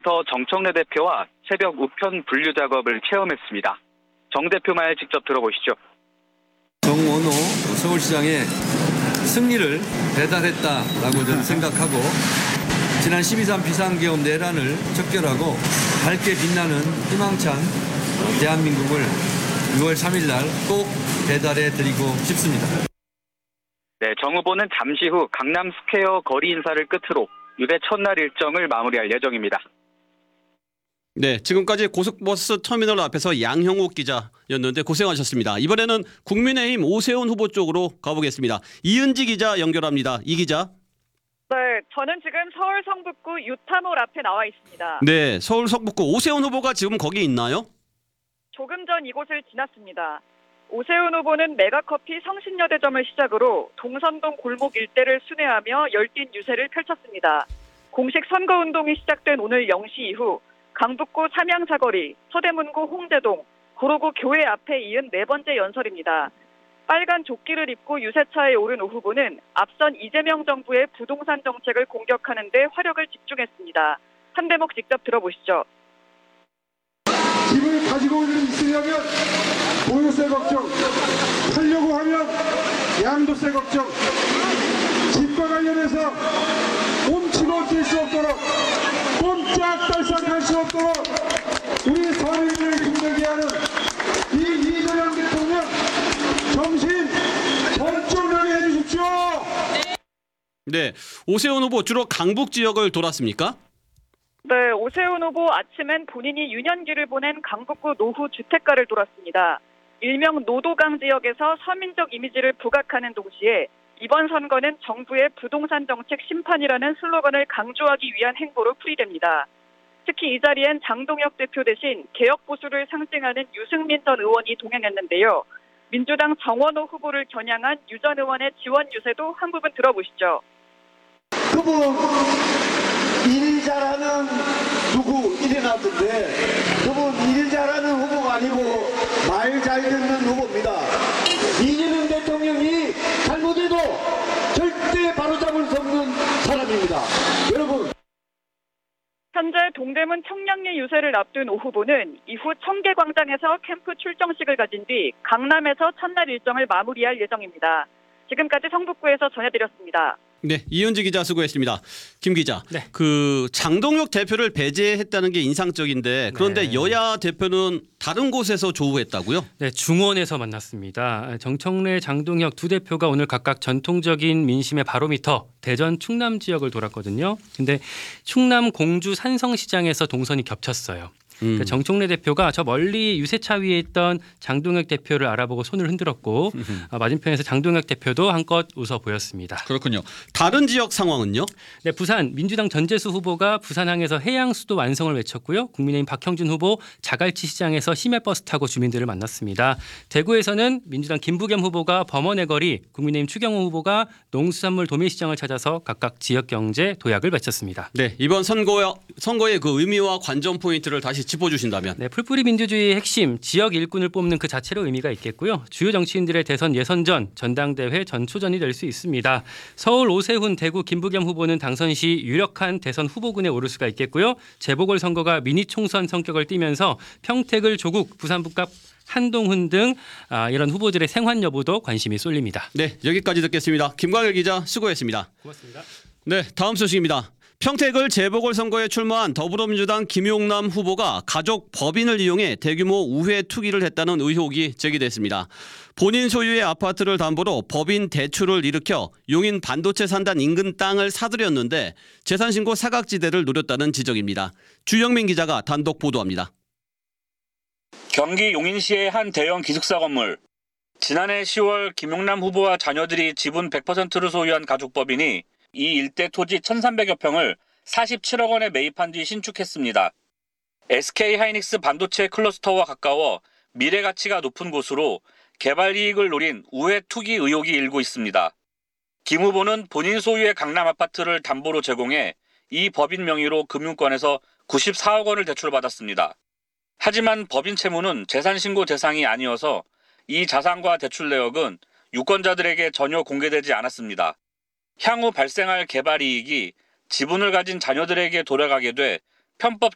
오전부터 정청래 대표와 새벽 우편 분류 작업을 체험했습니다. 정 대표 말 직접 들어보시죠. 정원호 서울시장의 승리를 배달했다라고 저는 생각하고 지난 12.3 비상계엄 내란을 척결하고 밝게 빛나는 희망찬 대한민국을 6월 3일 날 꼭 배달해 드리고 싶습니다. 네, 정 후보는 잠시 후 강남 스퀘어 거리 인사를 끝으로 유세 첫날 일정을 마무리할 예정입니다. 네, 지금까지 고속버스 터미널 앞에서 양형욱 기자였는데 고생하셨습니다. 이번에는 국민의힘 오세훈 후보 쪽으로 가보겠습니다. 이은지 기자 연결합니다. 이 기자. 네, 저는 지금 서울 성북구 유타몰 앞에 나와 있습니다. 네, 서울 성북구 오세훈 후보가 지금 거기 있나요? 조금 전 이곳을 지났습니다. 오세훈 후보는 메가커피 성신여대점을 시작으로 동선동 골목 일대를 순회하며 열띤 유세를 펼쳤습니다. 공식 선거운동이 시작된 오늘 0시 이후 강북구 삼양사거리, 서대문구 홍대동, 구로구 교회 앞에 이은 네 번째 연설입니다. 빨간 조끼를 입고 유세차에 오른 오 후보는 앞선 이재명 정부의 부동산 정책을 공격하는 데 화력을 집중했습니다. 한 대목 직접 들어보시죠. 집을 가지고 있으려면 보유세 걱정, 팔려고 하면 양도세 걱정, 집과 관련해서 꼼치고 뛸 수 없도록 꼼짝달싹할 수 없도록 우리 서민을 힘들게 하는 이 이재명 대통령 정신 번쩍나게 해주십시오. 네, 오세훈 후보 주로 강북 지역을 돌았습니까? 네, 오세훈 후보 아침엔 본인이 유년기를 보낸 강북구 노후 주택가를 돌았습니다. 일명 노도강 지역에서 서민적 이미지를 부각하는 동시에 이번 선거는 정부의 부동산 정책 심판이라는 슬로건을 강조하기 위한 행보로 풀이됩니다. 특히 이 자리엔 장동혁 대표 대신 개혁 보수를 상징하는 유승민 전 의원이 동행했는데요. 민주당 정원호 후보를 겨냥한 유 전 의원의 지원 유세도 한 부분 들어보시죠. 그분 일 잘하는 누구 일어나던데 그분 일 잘하는 후보가 아니고 말 잘 듣는 후보입니다. 이재명 대통령이 잘못해도 절대 바로잡을 수 없는 사람입니다. 여러분. 현재 동대문 청량리 유세를 앞둔 오 후보는 이후 청계광장에서 캠프 출정식을 가진 뒤 강남에서 첫날 일정을 마무리할 예정입니다. 지금까지 성북구에서 전해드렸습니다. 네, 이은지 기자 수고했습니다. 김 기자, 네. 그 장동혁 대표를 배제했다는 게 인상적인데 그런데 네. 여야 대표는 다른 곳에서 조우했다고요? 네, 중원에서 만났습니다. 정청래, 장동혁 두 대표가 오늘 각각 전통적인 민심의 바로미터 대전 충남 지역을 돌았거든요. 근데 충남 공주 산성시장에서 동선이 겹쳤어요. 그러니까 정청래 대표가 저 멀리 유세차 위에 있던 장동혁 대표를 알아보고 손을 흔들었고 맞은편에서 장동혁 대표도 한껏 웃어 보였습니다. 그렇군요. 다른 지역 상황은요? 네, 부산 민주당 전재수 후보가 부산항에서 해양수도 완성을 외쳤고요. 국민의힘 박형준 후보 자갈치 시장에서 시내버스 타고 주민들을 만났습니다. 대구에서는 민주당 김부겸 후보가 범원의 거리, 국민의힘 추경호 후보가 농수산물 도매시장을 찾아서 각각 지역 경제 도약을 외쳤습니다. 네, 이번 선거의 그 의미와 관전 포인트를 다시 짚어주신다면. 네, 풀뿌리 민주주의의 핵심 지역 일꾼을 뽑는 그 자체로 의미가 있겠고요. 주요 정치인들의 대선 예선전, 전당대회 전초전이 될 수 있습니다. 서울 오세훈, 대구 김부겸 후보는 당선 시 유력한 대선 후보군에 오를 수가 있겠고요. 재보궐선거가 미니 총선 성격을 띠면서 평택을 조국, 부산북갑 한동훈 등 이런 후보들의 생환 여부도 관심이 쏠립니다. 네, 여기까지 듣겠습니다. 김광일 기자 수고했습니다. 고맙습니다. 네, 다음 소식입니다. 평택을 재보궐선거에 출마한 더불어민주당 김용남 후보가 가족 법인을 이용해 대규모 우회 투기를 했다는 의혹이 제기됐습니다. 본인 소유의 아파트를 담보로 법인 대출을 일으켜 용인 반도체 산단 인근 땅을 사들였는데 재산신고 사각지대를 노렸다는 지적입니다. 주영민 기자가 단독 보도합니다. 경기 용인시의 한 대형 기숙사 건물. 지난해 10월 김용남 후보와 자녀들이 지분 100%를 소유한 가족법인이 이 일대 토지 1,300여 평을 47억 원에 매입한 뒤 신축했습니다. SK하이닉스 반도체 클러스터와 가까워 미래 가치가 높은 곳으로 개발 이익을 노린 우회 투기 의혹이 일고 있습니다. 김 후보는 본인 소유의 강남 아파트를 담보로 제공해 이 법인 명의로 금융권에서 94억 원을 대출받았습니다. 하지만 법인 채무는 재산신고 대상이 아니어서 이 자산과 대출 내역은 유권자들에게 전혀 공개되지 않았습니다. 향후 발생할 개발 이익이 지분을 가진 자녀들에게 돌아가게 돼 편법